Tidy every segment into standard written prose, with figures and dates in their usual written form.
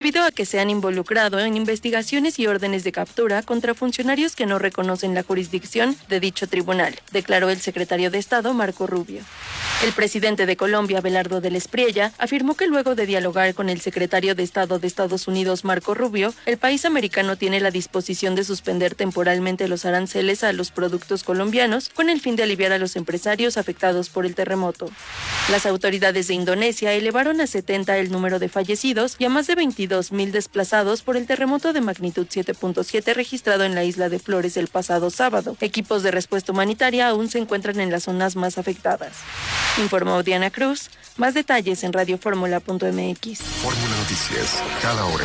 debido a que se han involucrado en investigaciones y órdenes de captura contra funcionarios que no reconocen la jurisdicción de dicho tribunal, declaró el secretario de Estado Marco Rubio. El presidente de Colombia, Abelardo del Espriella, afirmó que luego de dialogar con el secretario de Estado de Estados Unidos, Marco Rubio, el país americano tiene la disposición de suspender temporalmente los aranceles a los productos colombianos con el fin de aliviar a los empresarios afectados por el terremoto. Las autoridades de Indonesia elevaron a 70 el número de fallecidos y a más de 22,000 desplazados por el terremoto de magnitud 7.7 registrado en la isla de Flores el pasado sábado. Equipos de respuesta humanitaria aún se encuentran en las zonas más afectadas. Informó Diana Cruz. Más detalles en radioformula.mx. Fórmula Noticias, cada hora.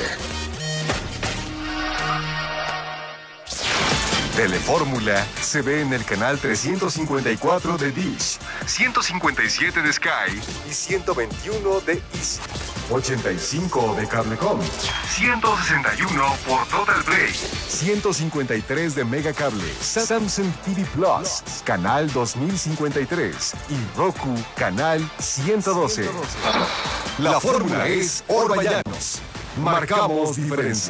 Telefórmula se ve en el canal 354 de Dish, 157 de Sky y 121 de Easy, 85 de Cablecom, 161 por Total Play, 153 de Megacable, Samsung TV Plus, canal 2053 y Roku, canal 112. La fórmula es Orballanos. Marcamos diferencia.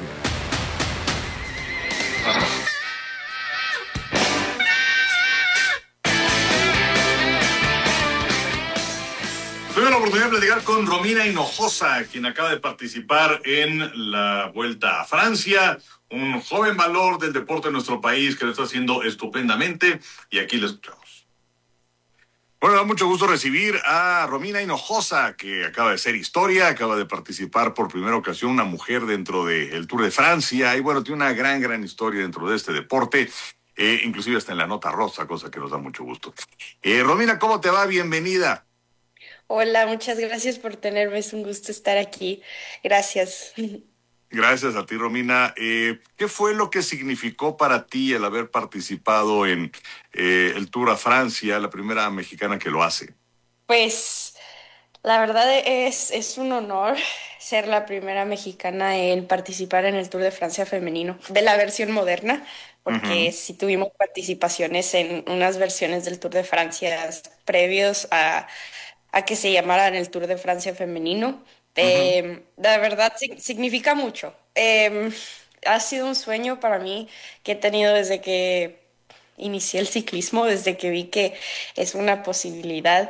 Tuve la oportunidad de platicar con Romina Hinojosa, quien acaba de participar en la Vuelta a Francia, un joven valor del deporte en nuestro país que lo está haciendo estupendamente, y aquí lo escuchamos. Bueno, da mucho gusto recibir a Romina Hinojosa, que acaba de hacer historia, acaba de participar por primera ocasión una mujer dentro del Tour de Francia, y bueno, tiene una gran historia dentro de este deporte, inclusive hasta en la nota rosa, cosa que nos da mucho gusto. Romina, ¿cómo te va? Bienvenida. Hola, muchas gracias por tenerme, es un gusto estar aquí. Gracias. Gracias a ti, Romina. ¿Qué fue lo que significó para ti el haber participado en el Tour a Francia, la primera mexicana que lo hace? Pues la verdad es un honor ser la primera mexicana en participar en el Tour de Francia femenino, de la versión moderna, porque sí tuvimos participaciones en unas versiones del Tour de Francia previos a que se llamaran el Tour de Francia femenino. La verdad significa mucho. Ha sido un sueño para mí que he tenido desde que inicié el ciclismo, desde que vi que es una posibilidad.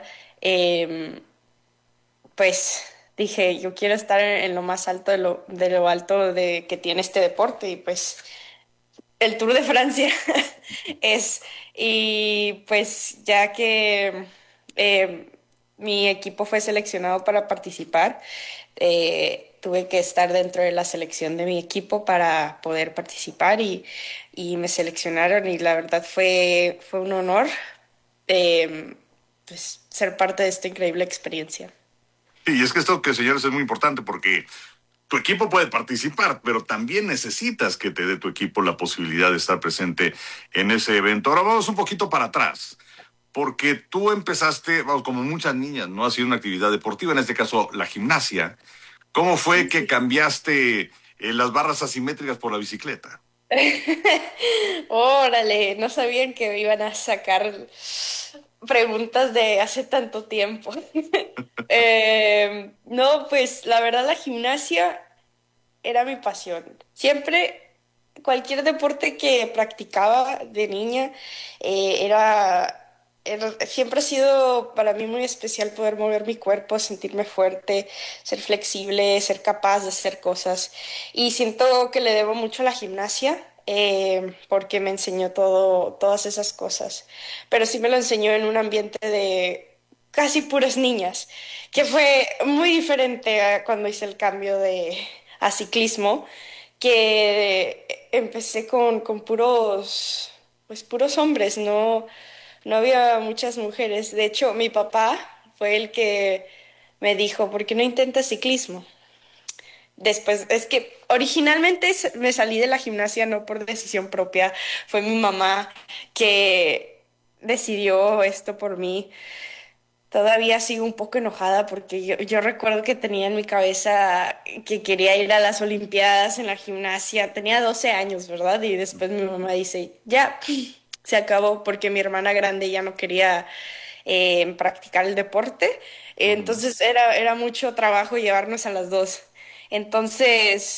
Pues dije, yo quiero estar en lo más alto de lo alto que tiene este deporte, y pues el Tour de Francia es, y pues ya que mi equipo fue seleccionado para participar, tuve que estar dentro de la selección de mi equipo para poder participar, y me seleccionaron, y la verdad fue un honor pues, ser parte de esta increíble experiencia. Sí, y es que esto, que señores, es muy importante porque tu equipo puede participar, pero también necesitas que te dé tu equipo la posibilidad de estar presente en ese evento. Ahora vamos un poquito para atrás, porque tú empezaste, vamos, como muchas niñas, ¿no? Ha sido una actividad deportiva, en este caso la gimnasia. ¿Cómo fue que cambiaste las barras asimétricas por la bicicleta? Órale, no sabían que me iban a sacar preguntas de hace tanto tiempo. No, pues la verdad la gimnasia era mi pasión. Siempre, cualquier deporte que practicaba de niña, siempre ha sido para mí muy especial poder mover mi cuerpo, sentirme fuerte, ser flexible, ser capaz de hacer cosas. Y siento que le debo mucho a la gimnasia, porque me enseñó todas esas cosas. Pero sí me lo enseñó en un ambiente de casi puras niñas, que fue muy diferente a cuando hice el cambio a ciclismo, que empecé con puros hombres, no había muchas mujeres. De hecho, mi papá fue el que me dijo, ¿por qué no intentas ciclismo? Después, es que originalmente me salí de la gimnasia no por decisión propia, fue mi mamá que decidió esto por mí. Todavía sigo un poco enojada porque yo recuerdo que tenía en mi cabeza que quería ir a las Olimpiadas en la gimnasia. Tenía 12 años, ¿verdad? Y después mi mamá dice, ya, se acabó porque mi hermana grande ya no quería practicar el deporte. Entonces era mucho trabajo llevarnos a las dos. Entonces